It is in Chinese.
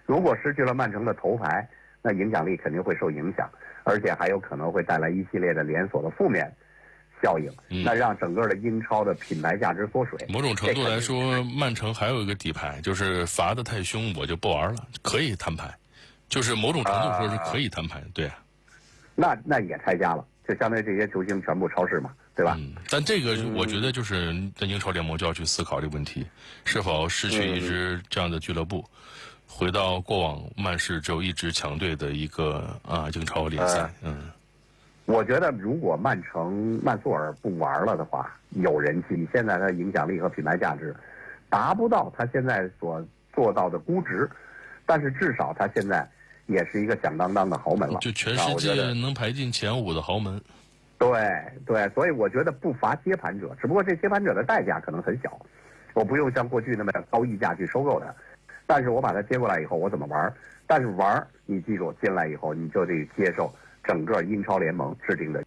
如果失去了曼城的头牌，那影响力肯定会受影响，而且还有可能会带来一系列的连锁的负面效应，那让整个的英超的品牌价值缩水。 某种程度来说，曼城还有一个底牌，就是罚得太凶，我就不玩了，可以摊牌，就是某种程度说是可以摊牌，对啊。 那也拆家了，就相当于这些球星全部超市嘛，对吧？ 但这个我觉得就是在英超联盟就要去思考这个问题，是否失去一支这样的俱乐部，回到过往曼市只有一支强队的一个英超联赛。 我觉得如果曼苏尔不玩了的话，有人气，现在他的影响力和品牌价值达不到他现在所做到的估值，但是至少他现在也是一个响当当的豪门了， 就全世界能排进前5的豪门。 对，所以我觉得不乏接盘者，只不过这接盘者的代价可能很小，我不用像过去那么高溢价去收购他，但是我把他接过来以后，我怎么玩？但是玩，你记住，进来以后你就得接受整个英超联盟制定的